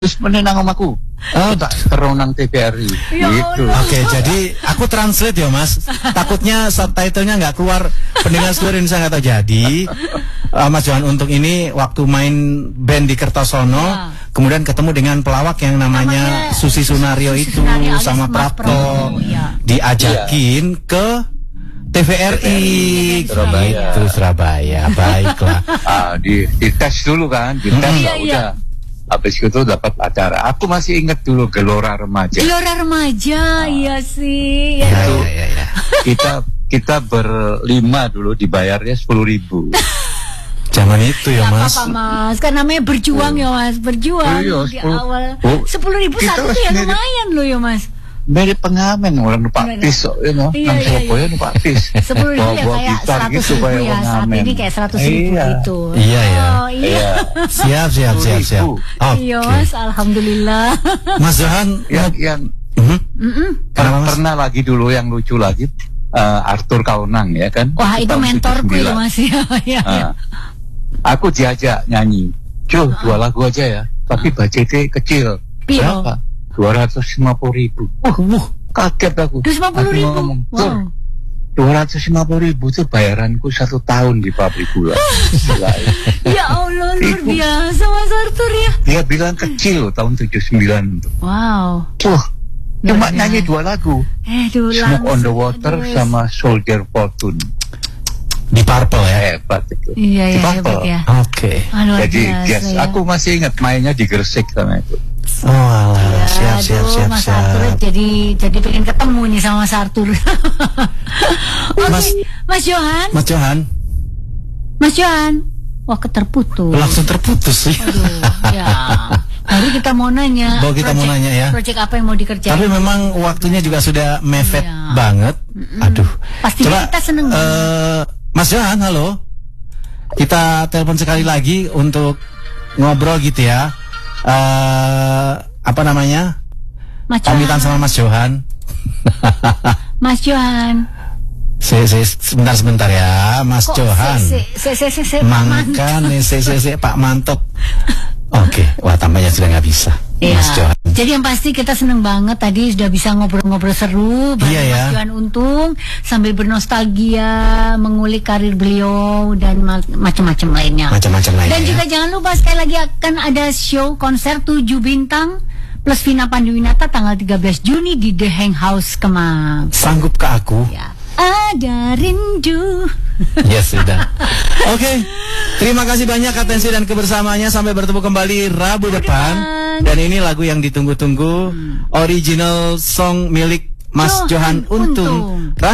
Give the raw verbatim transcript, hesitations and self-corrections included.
terus menenang omaku. Oh, tak teronang T V R I. Ya Gitu. Allah. Oke, jadi aku translate ya Mas. Takutnya subtitlenya nggak keluar, pendengar seluruh Indonesia nggak tahu. Jadi uh, Mas Johan Untung ini waktu main band di Kertosono, Ya. kemudian ketemu dengan pelawak yang namanya, Namanya Susi Sunario Susi itu Sunario alias sama Mas Prapto, Prapto, ya. diajakin ke T V R I Surabaya. Gitu, Surabaya. Baiklah. Ah, di, di tes dulu kan, di tes Iya, ya iya. udah. Habis itu dapat acara. Aku masih ingat dulu Gelora Remaja. Gelora Remaja, iya sih. Ya. Ya, Itu ya, ya, ya. kita kita berlima dulu dibayarnya sepuluh ribu. Zaman itu ya Gak Mas. apa-apa Mas, kan namanya berjuang ya Mas, berjuang Iya, di sepuluh. awal. Oh, Sepuluh ribu kita satu tuh ya sendiri. lumayan loh ya Mas. Mirip pengamen orang numpak Bener. bis, you know, Iya, nang iya, Surabaya numpak bis. Sepuluh ribu ya Bawa-bawa kayak gitar seratus gitu, ribu kayak ya, orang saat ngamen. ini kayak seratus ribu Iya. gitu. Iya, ya. Oh iya. Iya. Siap, siap, siap, siap. Oke. Iya Mas, alhamdulillah. Mas Johan, Yang yang Mhm. Mm-mm. Kenapa, Mas? pernah lagi dulu yang lucu lagi eh, Arthur Kaunang ya kan. Wah itu Tahun mentorku tujuh puluh itu sembilan. Mas ya. ya, ya. Ah, aku diajak nyanyi. Cuh, dua lagu aja ya. Tapi budgetnya kecil. Piro? Berapa? dua ratus lima puluh ribu. Uh, uh. Kaget aku. dua ratus lima puluh Aku ribu. ngomong, Wow. "Tur, dua ratus lima puluh ribu itu bayaranku satu tahun di pabrik gula." Gila, ya. Ya Allah luar Itu. biasa Mas Arthur ya. Dia bilang kecil tahun tujuh puluh sembilan itu. Wow. Wah, cuma Luar nyanyi biasa. dua lagu. Eh dulu Smoke on the Water terus. sama Soldier Fortune. Di Purple ya. Hebat itu. Iya Di ya Purple. hebat ya. Oke. Ah, luar Jadi biasa yes, ya. aku masih ingat mainnya di Gresik sama itu. Oh alah, Ya, siap, siap, aduh, siap, Mas siap. Arthur jadi jadi pengen ketemu nih sama Mas Arthur. Oke, Mas- Mas Johan, Mas Johan, Mas Johan. Wah, keterputus. langsung terputus sih. Aduh, ya. Baru kita mau nanya. Baru kita mau project- nanya ya. Project apa yang mau dikerjain? Tapi memang waktunya juga sudah mepet Iya. banget. Aduh. Pastinya kita seneng banget. eh, Mas Johan, halo. Kita telepon sekali lagi untuk ngobrol gitu ya. Eh, apa namanya? Mas Johan. Pamitan sama Mas Johan. Mas Johan. Se, se, sebentar sebentar ya, Mas Kok Johan. se se se se, se Pak Manto? Mangkane se, se, se, Pak Mantop. Oke, wah tampaknya sudah nggak bisa. Iya. Mas Johan. Jadi yang pasti kita seneng banget tadi sudah bisa ngobrol-ngobrol seru bareng Iya, ya. Mas Johan Untung sambil bernostalgia mengulik karir beliau dan ma- macam-macam lainnya. Macam-macam lainnya. Dan juga jangan lupa sekali lagi akan ada show konser tujuh bintang plus Vina Panduwinata tanggal tiga belas Juni di The Hang House Kemang. Sanggup ke aku? Ya. Ada rindu. Yes, sudah. Oke, terima kasih banyak atensi dan kebersamaannya. Sampai bertemu kembali Rabu depan. Dan ini lagu yang ditunggu-tunggu, original song milik Mas Johan Johan Untung. Untung.